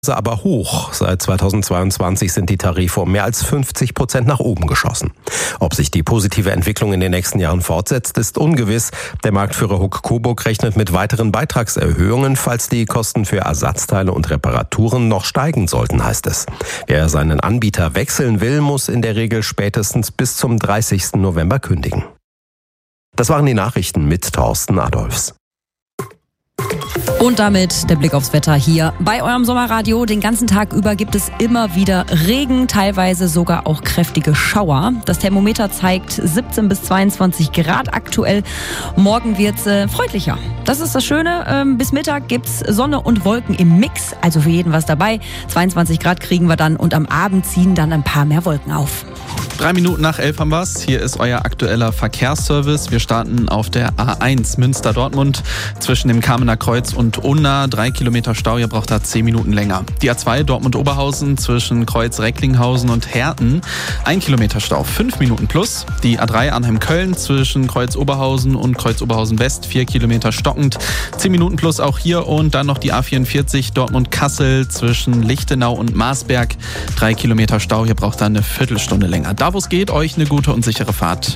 Aber hoch. Seit 2022 sind die Tarife um mehr als 50% nach oben geschossen. Ob sich die positive Entwicklung in den nächsten Jahren fortsetzt, ist ungewiss. Der Marktführer Huck Coburg rechnet mit weiteren Beitragserhöhungen, falls die Kosten für Ersatzteile und Reparaturen noch steigen sollten, heißt es. Wer seinen Anbieter wechseln will, muss in der Regel spätestens bis zum 30. November kündigen. Das waren die Nachrichten mit Thorsten Adolfs. Und damit der Blick aufs Wetter hier bei eurem Sommerradio. Den ganzen Tag über gibt es immer wieder Regen, teilweise sogar auch kräftige Schauer. Das Thermometer zeigt 17 bis 22 Grad aktuell. Morgen wird's freundlicher. Das ist das Schöne. Bis Mittag gibt's Sonne und Wolken im Mix. Also für jeden was dabei. 22 Grad kriegen wir dann und am Abend ziehen dann ein paar mehr Wolken auf. 3 Minuten nach 11 haben wir's. Hier ist euer aktueller Verkehrsservice. Wir starten auf der A1 Münster-Dortmund zwischen dem Kamener Kreuz und Unna. 3 Kilometer Stau, ihr braucht da 10 Minuten länger. Die A2 Dortmund-Oberhausen zwischen Kreuz-Recklinghausen und Herten. 1 Kilometer Stau, 5 Minuten plus. Die A3 Arnhem-Köln zwischen Kreuz-Oberhausen und Kreuz-Oberhausen-West. 4 Kilometer stockend, 10 Minuten plus auch hier. Und dann noch die A44 Dortmund-Kassel zwischen Lichtenau und Marsberg. 3 Kilometer Stau, hier braucht da eine Viertelstunde länger. Da, wo es geht, euch eine gute und sichere Fahrt.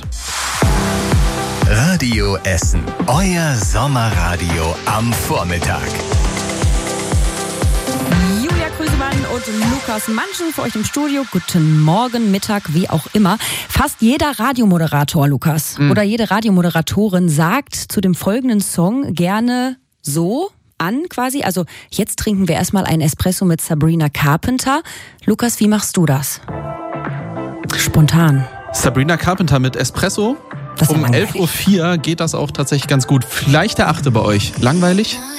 Radio Essen, euer Sommerradio am Vormittag. Julia Krüsemann und Lukas Manschen für euch im Studio. Guten Morgen, Mittag, wie auch immer. Fast jeder Radiomoderator, Lukas, oder jede Radiomoderatorin sagt zu dem folgenden Song gerne so an quasi. Also jetzt trinken wir erstmal einen Espresso mit Sabrina Carpenter. Lukas, wie machst du das? Spontan. Sabrina Carpenter mit Espresso. Das ist Um langweilig. 11.04 Uhr geht das auch tatsächlich ganz gut. Vielleicht der 8. bei euch. Langweilig?